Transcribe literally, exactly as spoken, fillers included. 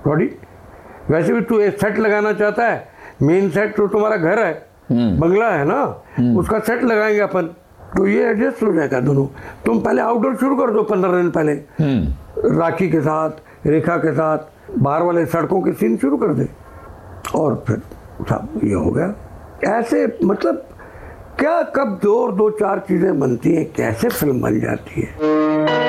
Rowdy, वैसे भी तू एक सेट लगाना चाहता है, मेन सेट तो तुम्हारा घर है, बंगला है ना, उसका सेट लगाएंगे अपन, तो ये एडजस्ट हो जाएगा दोनों। तुम पहले आउटडोर शुरू कर दो पंद्रह दिन पहले, राखी के साथ, रेखा के साथ, बाहर वाले सड़कों के सीन शुरू कर दे, और फिर सब ये हो गया। ऐसे मतलब क्या, कब दो और दो चार चीजें बनती हैं, कैसे फिल्म बन जाती है।